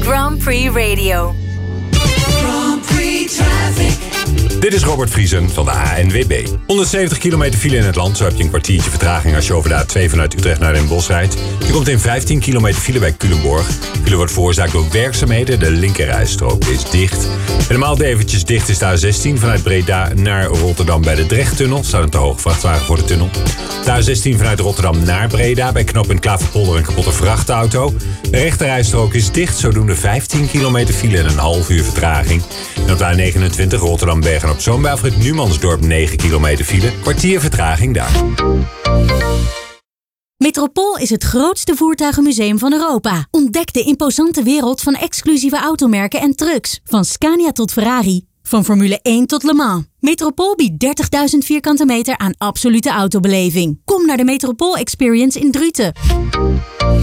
Grand Prix Radio. Grand Prix Traffic. Dit is Robert Vriesen van de ANWB. 170 kilometer file in het land. Zo heb je een kwartiertje vertraging als je over de A2 vanuit Utrecht naar Den Bosch rijdt. Je komt in 15 kilometer file bij Culemborg. File wordt veroorzaakt door werkzaamheden. De linkerrijstrook is dicht. Helemaal eventjes dicht is de A16 vanuit Breda naar Rotterdam bij de Drechttunnel. Staat een te hoge vrachtwagen voor de tunnel. De A16 vanuit Rotterdam naar Breda bij knooppunt Klaverpolder een kapotte vrachtauto. De rechterrijstrook is dicht. Zodoende 15 kilometer file en een half uur vertraging. En op de A29 Rotterdam-Bergen-op-Zoom bij Alfred Numansdorp 9 kilometer file. Kwartier vertraging daar. Metropool is het grootste voertuigenmuseum van Europa. Ontdek de imposante wereld van exclusieve automerken en trucks. Van Scania tot Ferrari. Van Formule 1 tot Le Mans. Metropool biedt 30.000 vierkante meter aan absolute autobeleving. Kom naar de Metropool Experience in Druten.